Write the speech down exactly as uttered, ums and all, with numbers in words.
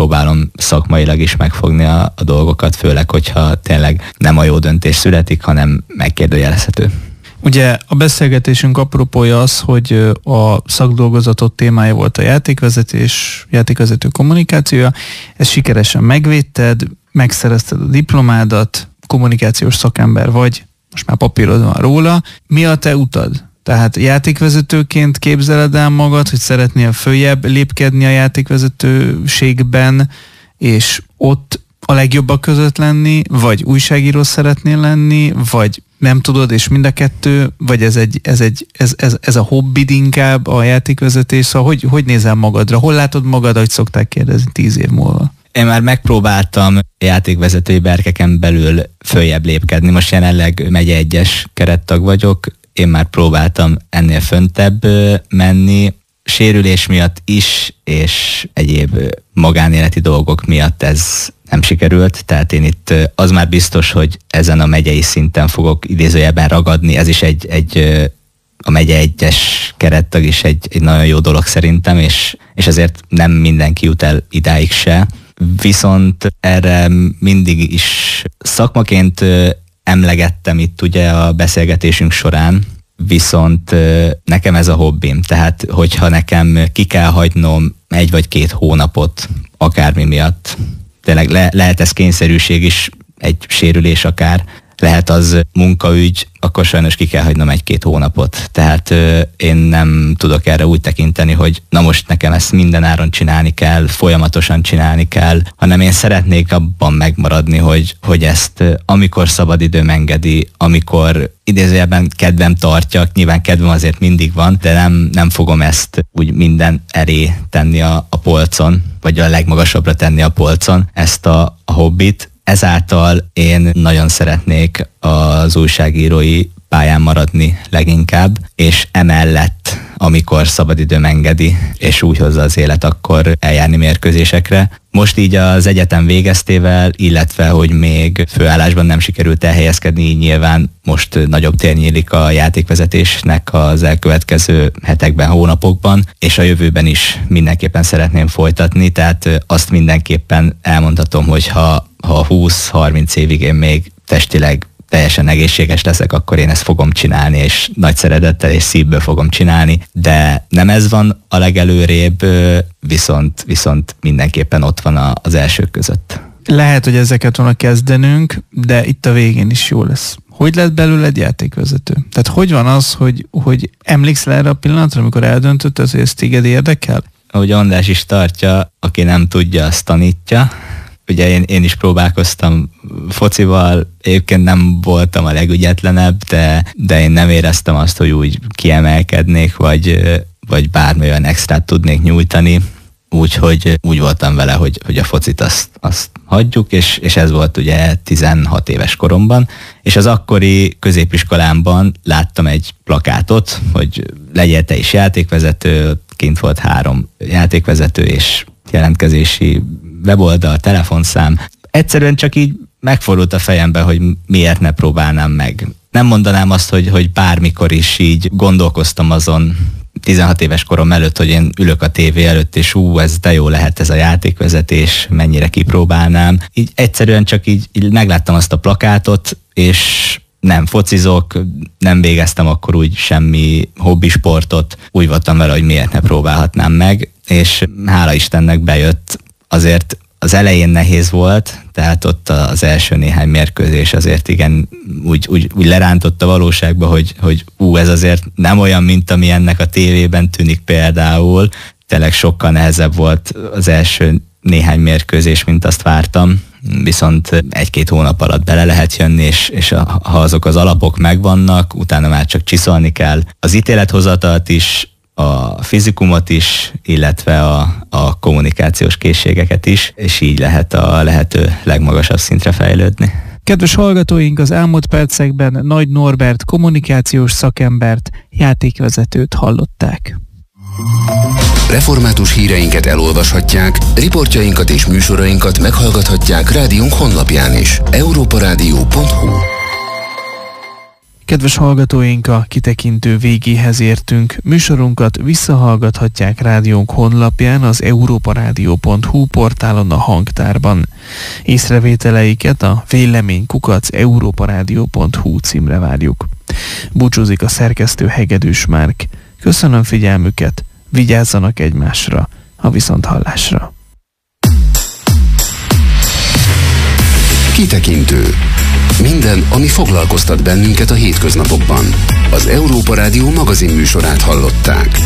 próbálom szakmailag is megfogni a, a dolgokat, főleg, hogyha tényleg nem a jó döntés születik, hanem megkérdőjelezhető. Ugye a beszélgetésünk apropója az, hogy a szakdolgozatot témája volt a játékvezetés, játékvezető kommunikációja. Ezt sikeresen megvédted, megszerezted a diplomádat, kommunikációs szakember vagy, most már papírod van róla. Mi a te utad? Tehát játékvezetőként képzeled el magad, hogy szeretnél följebb lépkedni a játékvezetőségben, és ott a legjobbak között lenni, vagy újságíró szeretnél lenni, vagy nem tudod, és mind a kettő, vagy ez, egy, ez, egy, ez, ez, ez a hobbid inkább, a játékvezetés, szóval hogy, hogy nézel magadra? Hol látod magad, ahogy szokták kérdezni tíz év múlva? Én már megpróbáltam játékvezetői berkeken belül följebb lépkedni. Most jelenleg megye egyes kerettag vagyok, én már próbáltam ennél föntebb menni, sérülés miatt is, és egyéb magánéleti dolgok miatt ez nem sikerült, tehát én itt az már biztos, hogy ezen a megyei szinten fogok idézőjelben ragadni, ez is egy, egy a megye egyes kerettag is egy, egy nagyon jó dolog szerintem, és, és ezért nem mindenki jut el idáig se. Viszont erre mindig is szakmaként emlegettem itt ugye a beszélgetésünk során, viszont nekem ez a hobbim, tehát hogyha nekem ki kell hagynom egy vagy két hónapot akármi miatt, tényleg le, lehet ez kényszerűség is, egy sérülés akár, lehet az munkaügy, akkor sajnos ki kell hagynom egy-két hónapot. Tehát ö, én nem tudok erre úgy tekinteni, hogy na most nekem ezt minden áron csinálni kell, folyamatosan csinálni kell, hanem én szeretnék abban megmaradni, hogy, hogy ezt amikor szabadidőm engedi, amikor idézőjelben kedvem tartja, nyilván kedvem azért mindig van, de nem, nem fogom ezt úgy minden elé tenni a, a polcon, vagy a legmagasabbra tenni a polcon, ezt a, a hobbit. Ezáltal én nagyon szeretnék az újságírói pályán maradni leginkább, és emellett, amikor szabadidőm engedi, és úgy hozza az élet, akkor eljárni mérkőzésekre. Most így az egyetem végeztével, illetve, hogy még főállásban nem sikerült elhelyezkedni, így nyilván most nagyobb tér nyílik a játékvezetésnek az elkövetkező hetekben, hónapokban, és a jövőben is mindenképpen szeretném folytatni, tehát azt mindenképpen elmondhatom, hogy ha, ha húsz-harminc évig én még testileg teljesen egészséges leszek, akkor én ezt fogom csinálni, és nagy szeretettel és szívből fogom csinálni, de nem ez van a legelőrébb, viszont, viszont mindenképpen ott van az elsők között. Lehet, hogy ezeket volna kezdenünk, de itt a végén is jó lesz. Hogy lett belőle egy játékvezető? Tehát hogy van az, hogy, hogy emlékszel erre a pillanatra, amikor eldöntötted, hogy ez téged érdekel? Ahogy András is tartja, aki nem tudja, azt tanítja. Ugye én, én is próbálkoztam focival, egyébként nem voltam a legügyetlenebb, de, de én nem éreztem azt, hogy úgy kiemelkednék, vagy, vagy bármi olyan extrát tudnék nyújtani. Úgyhogy úgy voltam vele, hogy, hogy a focit azt, azt hagyjuk, és, és ez volt ugye tizenhat éves koromban, és az akkori középiskolámban láttam egy plakátot, hogy legyél te is játékvezető, kint volt három játékvezető, és jelentkezési weboldal, telefonszám. Egyszerűen csak így megfordult a fejembe, hogy miért ne próbálnám meg. Nem mondanám azt, hogy, hogy bármikor is így gondolkoztam azon tizenhat éves korom előtt, hogy én ülök a tévé előtt, és ú, ez de jó lehet ez a játékvezetés, mennyire kipróbálnám. Így egyszerűen csak így, így megláttam azt a plakátot, és nem focizok, nem végeztem akkor úgy semmi hobbisportot, úgy voltam vele, hogy miért ne próbálhatnám meg, és hála Istennek bejött. Azért az elején nehéz volt, tehát ott az első néhány mérkőzés azért igen úgy, úgy, úgy lerántott a valóságba, hogy, hogy ú, ez azért nem olyan, mint ami ennek a tévében tűnik például. Tényleg sokkal nehezebb volt az első néhány mérkőzés, mint azt vártam, viszont egy-két hónap alatt bele lehet jönni, és, és a, ha azok az alapok megvannak, utána már csak csiszolni kell. Az ítélethozatalt is, a fizikumot is, illetve a, a kommunikációs készségeket is, és így lehet a lehető legmagasabb szintre fejlődni. Kedves hallgatóink, az elmúlt percekben Nagy Norbert kommunikációs szakembert, játékvezetőt hallották. Református híreinket elolvashatják, riportjainkat és műsorainkat meghallgathatják rádiónk honlapján is. európa rádió pont hu Kedves hallgatóink, a kitekintő végéhez értünk. Műsorunkat visszahallgathatják rádiónk honlapján, az európarádió pont hu portálon, a hangtárban. Észrevételeiket a vélemény kukac európarádió pont hu címre várjuk. Búcsúzik a szerkesztő Hegedűs Márk. Köszönöm figyelmüket, vigyázzanak egymásra, a viszonthallásra. Kitekintő. Minden, ami foglalkoztat bennünket a hétköznapokban. Az Európa Rádió magazin műsorát hallották.